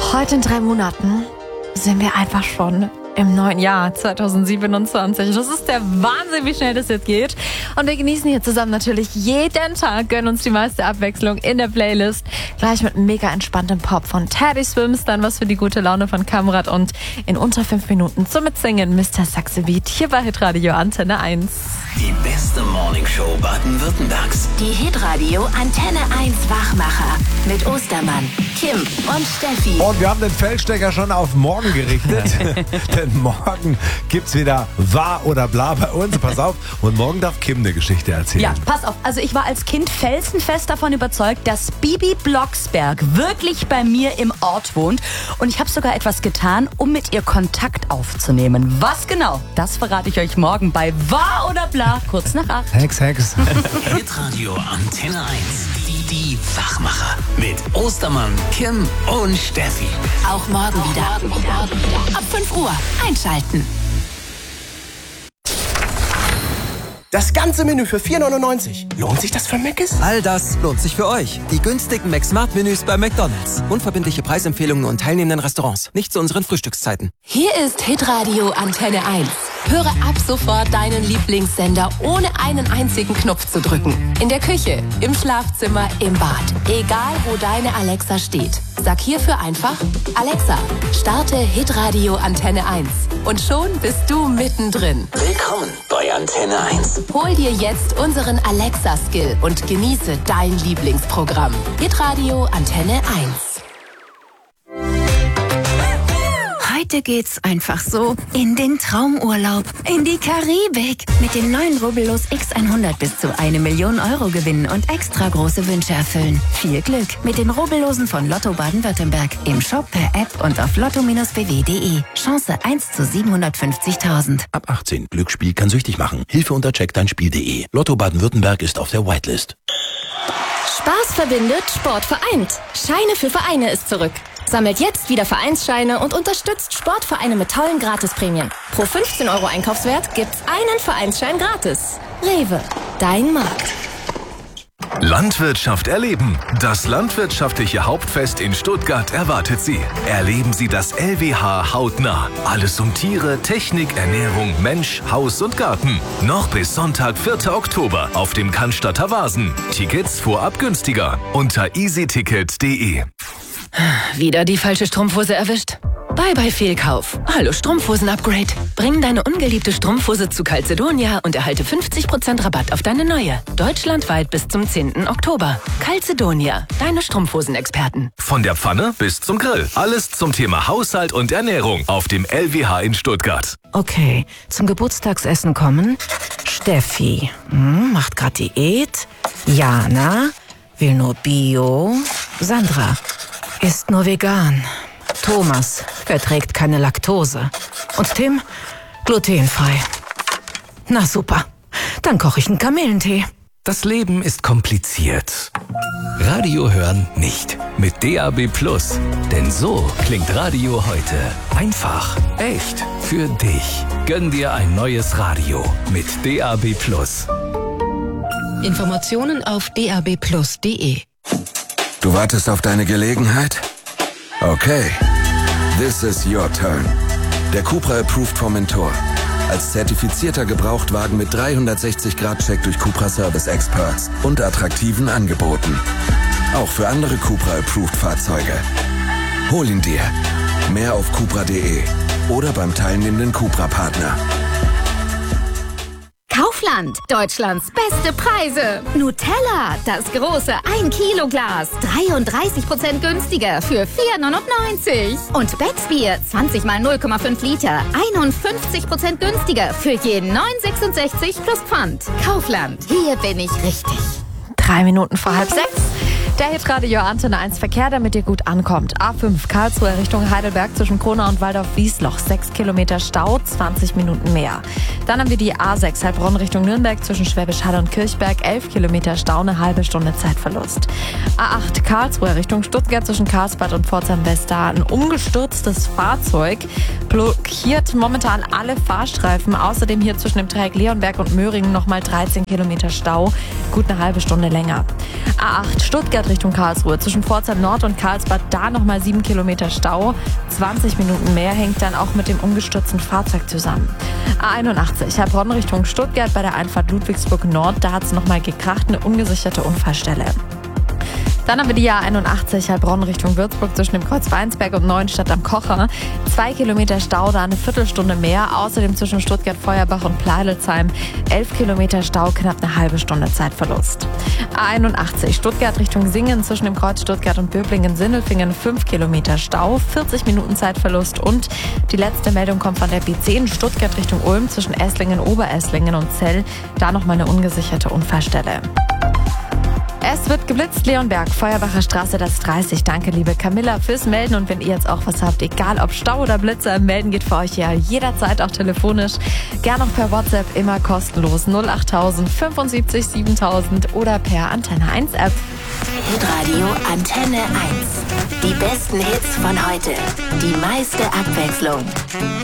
Heute in 3 Monaten sind wir einfach schon im neuen Jahr 2027. Das ist der Wahnsinn, wie schnell das jetzt geht. Und wir genießen hier zusammen natürlich jeden Tag, gönnen uns die meiste Abwechslung in der Playlist. Gleich mit mega entspanntem Pop von Teddy Swims, dann was für die gute Laune von Kamrat und in unter 5 Minuten zum Mitsingen Mr. Saxebeat hier bei Hitradio Antenne 1. Die beste Morningshow Baden-Württembergs. Die Hitradio Antenne 1 Wachmacher mit Ostermann, Kim und Steffi. Und wir haben den Feldstecker schon auf morgen gerichtet. Denn morgen gibt's wieder Wahr oder Bla bei uns. Pass auf. Und morgen darf Kim eine Geschichte erzählen. Ja, pass auf. Also ich war als Kind felsenfest davon überzeugt, dass Bibi Blocksberg wirklich bei mir im Ort wohnt. Und ich habe sogar etwas getan, um mit ihr Kontakt aufzunehmen. Was genau? Das verrate ich euch morgen bei Wahr oder Bla. Kurz nach 8. Hex. Hitradio Antenne 1. Die Wachmacher. Mit Ostermann, Kim und Steffi. Auch morgen wieder. Ab 5 Uhr einschalten. Das ganze Menü für 4,99. Lohnt sich das für Mc's? All das lohnt sich für euch. Die günstigen McSmart-Menüs bei McDonald's. Unverbindliche Preisempfehlungen und teilnehmenden Restaurants. Nicht zu unseren Frühstückszeiten. Hier ist Hitradio Antenne 1. Höre ab sofort deinen Lieblingssender, ohne einen einzigen Knopf zu drücken. In der Küche, im Schlafzimmer, im Bad. Egal, wo deine Alexa steht. Sag hierfür einfach, Alexa, starte Hitradio Antenne 1. Und schon bist du mittendrin. Willkommen bei Antenne 1. Hol dir jetzt unseren Alexa-Skill und genieße dein Lieblingsprogramm. Hitradio Antenne 1. Heute geht's einfach so in den Traumurlaub, in die Karibik. Mit den neuen Rubbellos X100 bis zu 1 Million Euro gewinnen und extra große Wünsche erfüllen. Viel Glück mit den Rubbellosen von Lotto Baden-Württemberg. Im Shop, per App und auf lotto-bw.de. Chance 1 zu 750.000. Ab 18. Glücksspiel kann süchtig machen. Hilfe unter checkdeinspiel.de. Lotto Baden-Württemberg ist auf der Whitelist. Spaß verbindet, Sport vereint. Scheine für Vereine ist zurück. Sammelt jetzt wieder Vereinsscheine und unterstützt Sportvereine mit tollen Gratisprämien. Pro 15 Euro Einkaufswert gibt's einen Vereinsschein gratis. Rewe, dein Markt. Landwirtschaft erleben. Das landwirtschaftliche Hauptfest in Stuttgart erwartet Sie. Erleben Sie das LWH hautnah. Alles um Tiere, Technik, Ernährung, Mensch, Haus und Garten. Noch bis Sonntag, 4. Oktober auf dem Cannstatter Vasen. Tickets vorab günstiger unter easyticket.de. Wieder die falsche Strumpfhose erwischt? Bye Fehlkauf. Hallo Strumpfhosen-Upgrade. Bring deine ungeliebte Strumpfhose zu Calzedonia und erhalte 50% Rabatt auf deine neue. Deutschlandweit bis zum 10. Oktober. Calzedonia, deine Strumpfhosenexperten. Von der Pfanne bis zum Grill. Alles zum Thema Haushalt und Ernährung auf dem LWH in Stuttgart. Okay, zum Geburtstagsessen kommen Steffi. Macht grad Diät. Jana will nur Bio. Sandra ist nur vegan. Thomas verträgt keine Laktose. Und Tim glutenfrei. Na super, dann koche ich einen Kamillentee. Das Leben ist kompliziert. Radio hören nicht. Mit DAB+. Denn so klingt Radio heute. Einfach, echt, für dich. Gönn dir ein neues Radio mit DAB+. Informationen auf dabplus.de. Du wartest auf deine Gelegenheit? Okay. This is your turn. Der Cupra Approved Formentor. Als zertifizierter Gebrauchtwagen mit 360-Grad-Check durch Cupra Service Experts und attraktiven Angeboten. Auch für andere Cupra Approved Fahrzeuge. Hol ihn dir. Mehr auf cupra.de oder beim teilnehmenden Cupra-Partner. Kaufland, Deutschlands beste Preise. Nutella, das große 1-Kilo-Glas, 33% günstiger für 4,99. Und Becksbier, 20 mal 0,5 Liter, 51% günstiger für je 9,66 plus Pfand. Kaufland, hier bin ich richtig. 3 Minuten vor 5:30. Der Hitradio Antenne 1 Verkehr, damit ihr gut ankommt. A5 Karlsruhe Richtung Heidelberg zwischen Kronau und Waldorf-Wiesloch. 6 Kilometer Stau, 20 Minuten mehr. Dann haben wir die A6 Heilbronn Richtung Nürnberg zwischen Schwäbisch Hall und Kirchberg. 11 Kilometer Stau, eine halbe Stunde Zeitverlust. A8 Karlsruhe Richtung Stuttgart zwischen Karlsbad und Pforzheim-West. Da ein umgestürztes Fahrzeug blockiert momentan alle Fahrstreifen. Außerdem hier zwischen dem Dreieck Leonberg und Möhringen nochmal 13 Kilometer Stau. Gut eine halbe Stunde länger. A8 Stuttgart Richtung Karlsruhe. Zwischen Pforzheim Nord und Karlsbad da nochmal 7 Kilometer Stau. 20 Minuten mehr hängt dann auch mit dem umgestürzten Fahrzeug zusammen. A81 Heilbronn Richtung Stuttgart bei der Einfahrt Ludwigsburg Nord. Da hat es nochmal gekracht, eine ungesicherte Unfallstelle. Dann haben wir die A81 Heilbronn Richtung Würzburg zwischen dem Kreuz Weinsberg und Neuenstadt am Kocher. 2 Kilometer Stau, da eine Viertelstunde mehr. Außerdem zwischen Stuttgart-Feuerbach und Pleidelsheim 11 Kilometer Stau, knapp eine halbe Stunde Zeitverlust. A81 Stuttgart Richtung Singen zwischen dem Kreuz Stuttgart und Böblingen-Sindelfingen 5 Kilometer Stau, 40 Minuten Zeitverlust. Und die letzte Meldung kommt von der B10 Stuttgart Richtung Ulm zwischen Esslingen, Oberesslingen und Zell. Da nochmal eine ungesicherte Unfallstelle. Es wird geblitzt, Leonberg, Feuerbacher Straße, das 30. Danke, liebe Camilla, fürs Melden. Und wenn ihr jetzt auch was habt, egal ob Stau oder Blitzer, melden geht für euch ja jederzeit auch telefonisch. Gern auch per WhatsApp, immer kostenlos 08000 75 7000 oder per Antenne 1 App. Hitradio Antenne 1. Die besten Hits von heute. Die meiste Abwechslung.